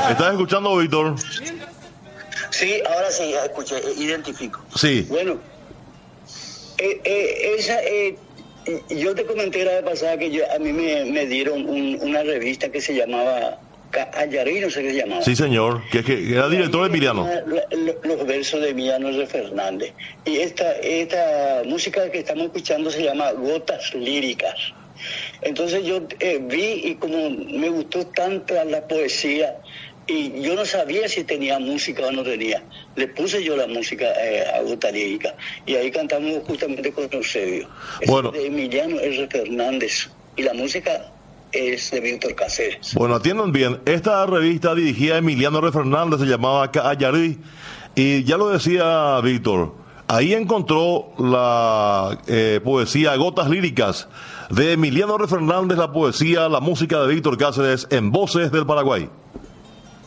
¿Estás escuchando, Víctor? Sí, ahora sí, ya escuché, identifico. Sí. Bueno, yo te comenté la vez pasada que a mí me dieron una revista que se llamaba Ayarí, no sé qué se llamaba. Sí, señor, que era director de Emiliano. Los versos de Emiliano R. Fernández. Y esta música que estamos escuchando se llama Gotas Líricas. Entonces yo vi y como me gustó tanto la poesía, y yo no sabía si tenía música o no tenía. Le puse yo la música a Gota Lírica. Y ahí cantamos justamente con Eusebio. Bueno. Es de Emiliano R. Fernández. Y la música es de Víctor Cáceres. Bueno, atiendan bien. Esta revista dirigida a Emiliano R. Fernández se llamaba Ayarí. Y ya lo decía Víctor, ahí encontró la poesía Gotas Líricas de Emiliano R. Fernández, la poesía, la música de Víctor Cáceres en Voces del Paraguay.